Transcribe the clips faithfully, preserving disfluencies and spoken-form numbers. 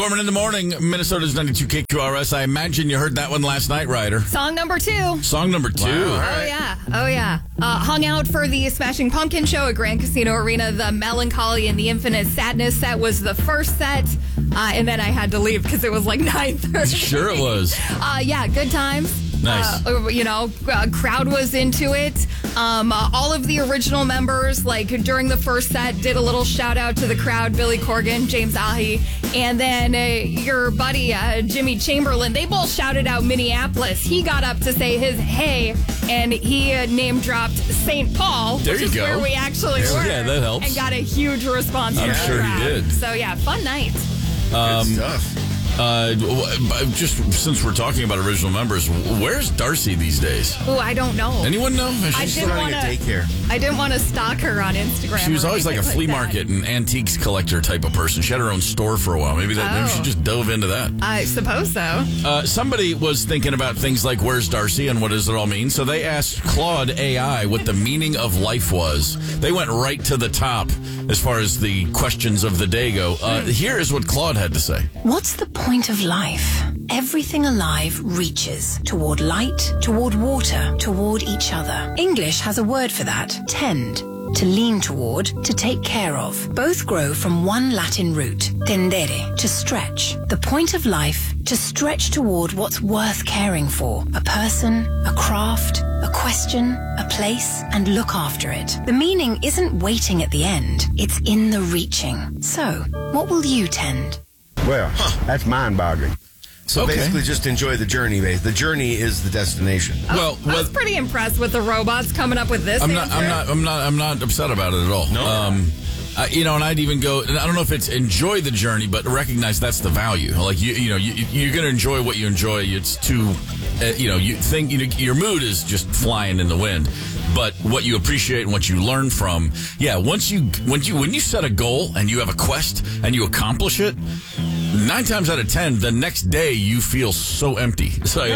Gorman in the morning, Minnesota's ninety-two K Q R S. I imagine you heard that one last night, Ryder. Song number two. Song number two. Wow. Oh, yeah. Oh, yeah. Uh, hung out for the Smashing Pumpkin show at Grand Casino Arena. The Melancholy and the Infinite Sadness set was the first set. Uh, and then I had to leave because it was like nine thirty. Sure it was. Uh, yeah, good times. Nice. Uh, you know, uh, crowd was into it. Um, uh, all of the original members, like during the first set, did a little shout out to the crowd. Billy Corgan, James Ahi, and then uh, your buddy uh, Jimmy Chamberlain. They both shouted out Minneapolis. He got up to say his hey, and he uh, name dropped Saint Paul, there which you is go. where we actually there, were. Yeah, that helps. And got a huge response. I'm from sure the he crowd. did. So yeah, fun night. Um, Good stuff. Uh, just since we're talking about original members, where's Darcy these days? Oh, I don't know. Anyone know? I She's didn't running want a daycare. I didn't want to stalk her on Instagram. She was or always like a anything flea that. market and antiques collector type of person. She had her own store for a while. Maybe that. Maybe Oh. she just dove into that. I suppose so. Uh, somebody was thinking about things like where's Darcy and what does it all mean. So they asked Claude A I what the meaning of life was. They went right to the top as far as the questions of the day go. Uh, here is what Claude had to say. What's the point of life? Everything alive reaches toward light, toward water, toward each other. English has a word for that, tend. To lean toward, to take care of. Both grow from one Latin root, tendere, to stretch. The point of life, to stretch toward what's worth caring for. A person, a craft, a question, a place, and look after it. The meaning isn't waiting at the end, it's in the reaching. So, what will you tend? Well, that's mind-boggling. So Okay. basically, just enjoy the journey. Base. The journey is the destination. Well, I was well, pretty impressed with the robots coming up with this I'm not. answer. I'm not. I'm not. I'm not upset about it at all. No. Um, uh, you know, and I'd even go. And I don't know if it's enjoy the journey, but recognize that's the value. Like you, you know, you, you're going to enjoy what you enjoy. It's too, uh, you know, you think you know, your mood is just flying in the wind. But what you appreciate and what you learn from, yeah. Once you, when you, when you set a goal and you have a quest and you accomplish it, nine times out of ten, the next day you feel so empty. It's like,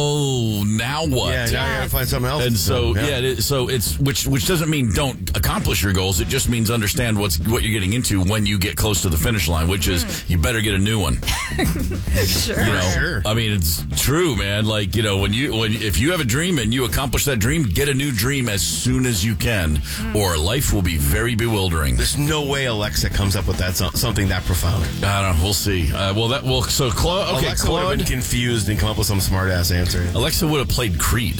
oh, now what? Yeah, now you gotta find something else. And to so, do. yeah, it is, so it's which which doesn't mean don't accomplish your goals. It just means understand what's what you're getting into when you get close to the finish line, which is you better get a new one. Sure. You know, Sure. I mean, it's true, man. Like you know, when you when if you have a dream and you accomplish that dream, get a new dream as soon as you can, or life will be very bewildering. There's no way Alexa comes up with that so- something that profound. I don't know. We'll see. Uh, well, that will. So, Claude. Okay, Alexa would have Claude. been confused and come up with some smart ass answer. Alexa would have played Creed.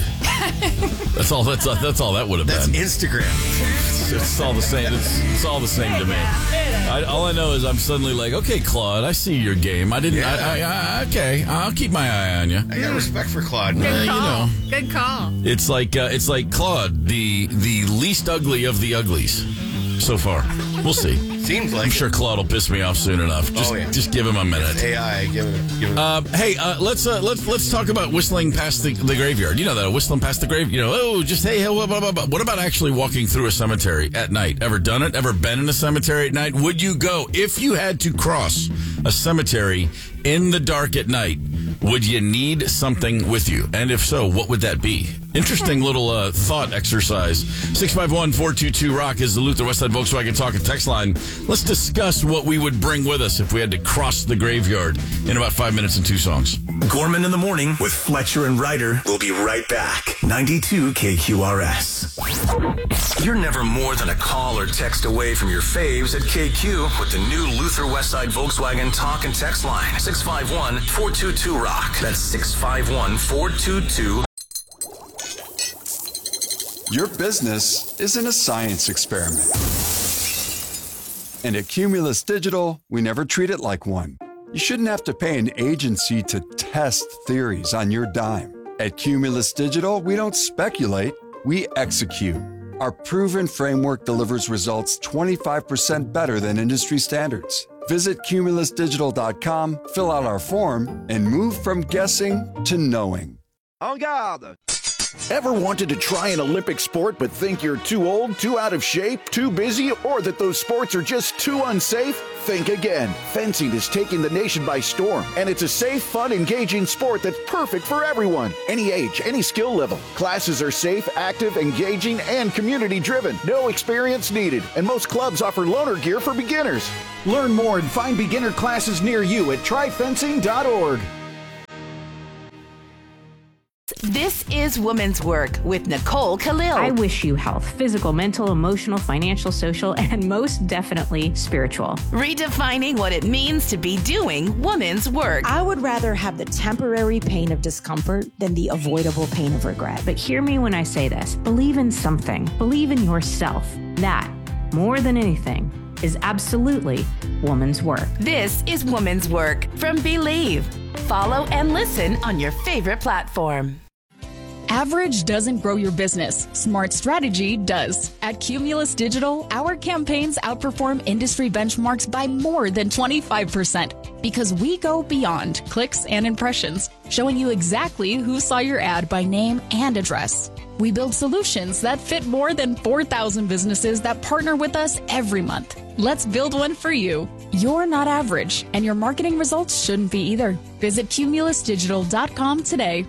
That's all. That's that's all that would have That's been. Instagram. It's all the same. It's, it's all the same to me. I, all I know is I'm suddenly like, okay, Claude, I see your game. I didn't. Yeah. I, I, I, okay, I'll keep my eye on you. I got respect for Claude. Good Uh, you call. know. Good call. It's like uh, it's like Claude, the the least ugly of the uglies so far. We'll see. Seems like I'm sure Claude will piss me off soon enough. Just Oh, yeah. just give him a minute. A I. Give it. Give it. Uh, hey, uh, let's uh, let's let's talk about whistling past the, the graveyard. You know that whistling past the grave. You know, oh, just hey, blah, blah, blah, blah. What about actually walking through a cemetery at night? Ever done it? Ever been in a cemetery at night? Would you go if you had to cross a cemetery in the dark at night? Would you need something with you? And if so, what would that be? Interesting little uh, thought exercise. six five one, four two two, ROCK is the Luther Westside Volkswagen Talk and Text line. Let's discuss what we would bring with us if we had to cross the graveyard in about five minutes and two songs. Gorman in the morning with Fletcher and Ryder. We'll be right back. ninety-two K Q R S. You're never more than a call or text away from your faves at K Q with the new Luther Westside Volkswagen Talk and Text line. six five one, four two two, ROCK. That's six five one, four two two. Your business isn't a science experiment. And at Cumulus Digital, we never treat it like one. You shouldn't have to pay an agency to test theories on your dime. At Cumulus Digital, we don't speculate, we execute. Our proven framework delivers results twenty-five percent better than industry standards. Visit cumulus digital dot com, fill out our form, and move from guessing to knowing. En garde! Ever wanted to try an Olympic sport but think you're too old, too out of shape, too busy, or that those sports are just too unsafe? Think again. Fencing is taking the nation by storm, and it's a safe, fun, engaging sport that's perfect for everyone. Any age, any skill level. Classes are safe, active, engaging, and community-driven. No experience needed, and most clubs offer loaner gear for beginners. Learn more and find beginner classes near you at try fencing dot org. This is Women's Work with Nicole Khalil. I wish you health, physical, mental, emotional, financial, social, and most definitely spiritual. Redefining what it means to be doing women's work. I would rather have the temporary pain of discomfort than the avoidable pain of regret. But hear me when I say this. Believe in something. Believe in yourself. That, more than anything, is absolutely woman's work. This is Women's Work from Believe. Follow and listen on your favorite platform. Average doesn't grow your business. Smart strategy does. At Cumulus Digital, our campaigns outperform industry benchmarks by more than twenty-five percent because we go beyond clicks and impressions, showing you exactly who saw your ad by name and address. We build solutions that fit more than four thousand businesses that partner with us every month. Let's build one for you. You're not average, and your marketing results shouldn't be either. Visit cumulus digital dot com today.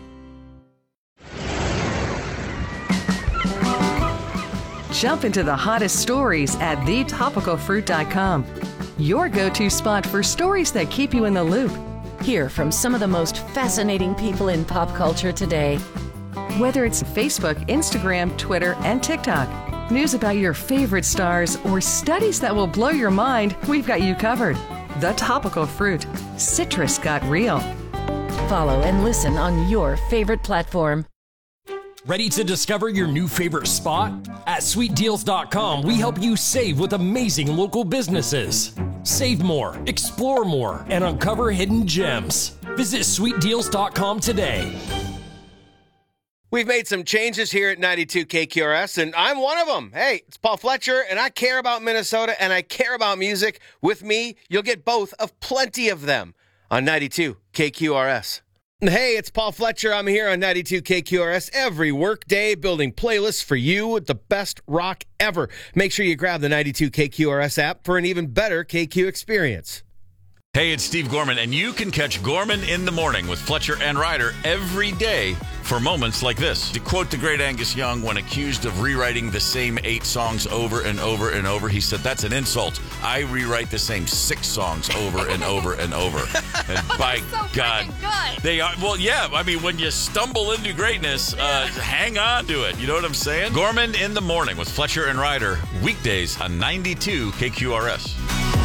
Jump into the hottest stories at the topical fruit dot com. Your go-to spot for stories that keep you in the loop. Hear from some of the most fascinating people in pop culture today. Whether it's Facebook, Instagram, Twitter, and TikTok, news about your favorite stars, or studies that will blow your mind, we've got you covered. The Topical Fruit. Citrus got real. Follow and listen on your favorite platform. Ready to discover your new favorite spot? At sweet deals dot com, we help you save with amazing local businesses. Save more, explore more, and uncover hidden gems. Visit sweet deals dot com today. We've made some changes here at ninety-two K Q R S, and I'm one of them. Hey, it's Paul Fletcher, and I care about Minnesota, and I care about music. With me, you'll get both of plenty of them on ninety-two K Q R S. Hey, it's Paul Fletcher. I'm here on ninety-two K Q R S every workday building playlists for you with the best rock ever. Make sure you grab the ninety-two K Q R S app for an even better K Q experience. Hey, it's Steve Gorman, and you can catch Gorman in the Morning with Fletcher and Ryder every day for moments like this. To quote the great Angus Young, when accused of rewriting the same eight songs over and over and over, he said, "That's an insult. I rewrite the same six songs over and over and over." And by so God, good. they are, well, yeah, I mean, when you stumble into greatness, uh, hang on to it. You know what I'm saying? Gorman in the Morning with Fletcher and Ryder, weekdays on ninety-two K Q R S.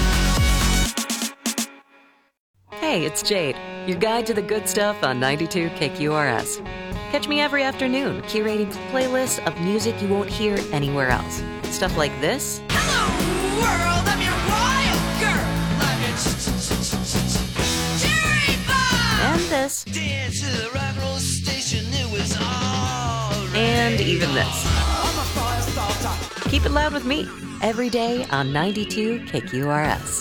Hey, it's Jade, your guide to the good stuff on ninety-two K Q R S. Catch me every afternoon, curating playlists of music you won't hear anywhere else. Stuff like this. Hello, world, I'm your wild girl. I'm your cherry bomb. And this. Dance to the rock and roll station, it was all right. And even this. I'm a fire starter. Keep it loud with me, every day on ninety-two K Q R S.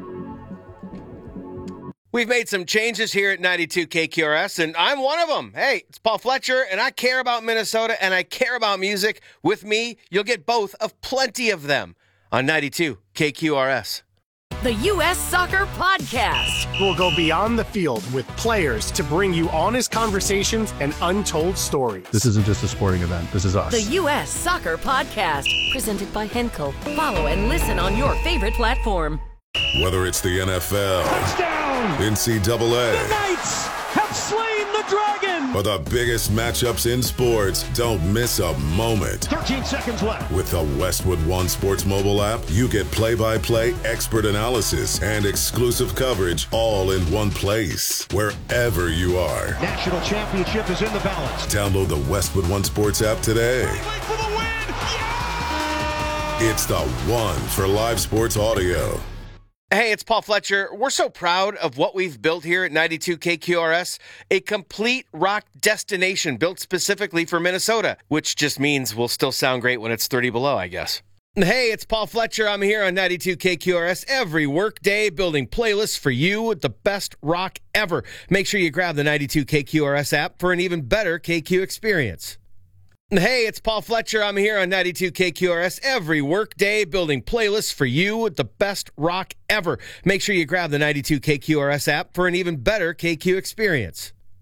We've made some changes here at ninety-two K Q R S, and I'm one of them. Hey, it's Paul Fletcher, and I care about Minnesota, and I care about music. With me, you'll get both of plenty of them on ninety-two K Q R S. The U S Soccer Podcast. We'll go beyond the field with players to bring you honest conversations and untold stories. This isn't just a sporting event. This is us. The U S Soccer Podcast. Presented by Henkel. Follow and listen on your favorite platform. Whether it's the N F L, touchdown, N C double A, the Knights have slain the dragon, or the biggest matchups in sports, don't miss a moment. thirteen seconds left. With the Westwood One Sports mobile app, you get play-by-play expert analysis and exclusive coverage all in one place, wherever you are. National championship is in the balance. Download the Westwood One Sports app today. For the win. Yeah! It's the one for live sports audio. Hey, it's Paul Fletcher. We're so proud of what we've built here at ninety-two K Q R S, a complete rock destination built specifically for Minnesota, which just means we'll still sound great when it's thirty below, I guess. Hey, it's Paul Fletcher. I'm here on ninety-two K Q R S every workday building playlists for you with the best rock ever. Make sure you grab the ninety-two K Q R S app for an even better K Q experience. Hey, it's Paul Fletcher. I'm here on ninety-two K Q R S every workday building playlists for you with the best rock ever. Make sure you grab the ninety-two K Q R S app for an even better K Q experience.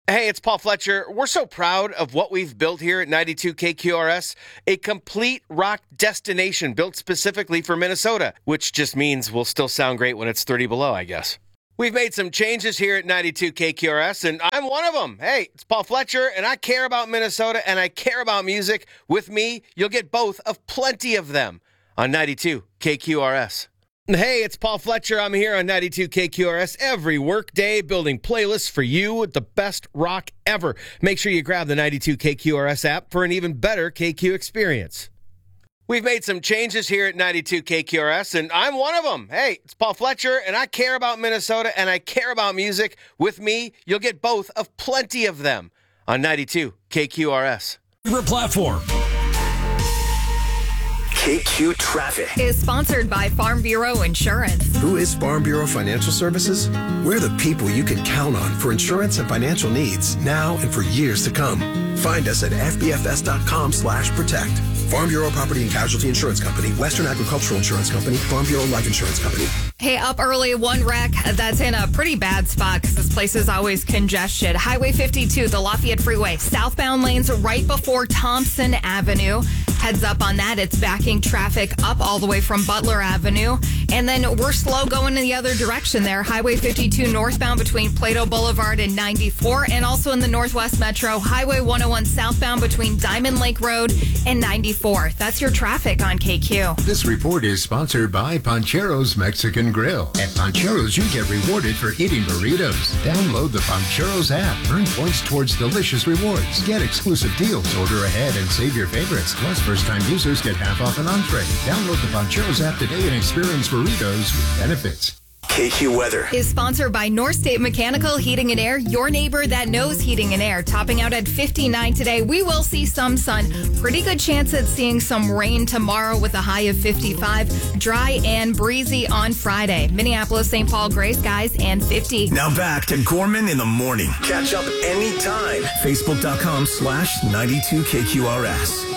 Hey, it's Paul Fletcher. We're so proud of what we've built here at ninety-two K Q R S, a complete rock destination built specifically for Minnesota, which just means we'll still sound great when it's thirty below, I guess. We've made some changes here at ninety-two K Q R S, and I'm one of them. Hey, it's Paul Fletcher, and I care about Minnesota, and I care about music. With me, you'll get both of plenty of them on ninety-two K Q R S. Hey, it's Paul Fletcher. I'm here on ninety-two K Q R S every workday building playlists for you with the best rock ever. Make sure you grab the ninety-two K Q R S app for an even better K Q experience. We've made some changes here at ninety-two K Q R S, and I'm one of them. Hey, it's Paul Fletcher, and I care about Minnesota, and I care about music. With me, you'll get both of plenty of them on ninety-two K Q R S. Favorite platform. K Q Traffic is sponsored by Farm Bureau Insurance. Who is Farm Bureau Financial Services? We're the people you can count on for insurance and financial needs now and for years to come. Find us at f b f s dot com slash protect. Farm Bureau Property and Casualty Insurance Company, Western Agricultural Insurance Company, Farm Bureau Life Insurance Company. Hey, up early, one wreck that's in a pretty bad spot because this place is always congested. Highway fifty-two, the Lafayette Freeway, southbound lanes right before Thompson Avenue. Heads up on that. It's backing traffic up all the way from Butler Avenue. And then we're slow going in the other direction there. Highway fifty-two northbound between Plato Boulevard and ninety-four. And also in the Northwest Metro, Highway one oh one southbound between Diamond Lake Road and ninety-four. That's your traffic on K Q. This report is sponsored by Pancheros Mexican Grill. At Pancheros, you get rewarded for eating burritos. Download the Pancheros app. Earn points towards delicious rewards. Get exclusive deals. Order ahead and save your favorites. Plus, first-time users get half off an entree. Download the Pancheros app today and experience burritos with benefits. K Q Weather is sponsored by North State Mechanical Heating and Air, your neighbor that knows heating and air. Topping out at fifty-nine today. We will see some sun. Pretty good chance at seeing some rain tomorrow with a high of fifty-five. Dry and breezy on Friday. Minneapolis, Saint Paul, gray skies and fifty. Now back to Gorman in the morning. Catch up anytime. Facebook.com slash 92KQRS.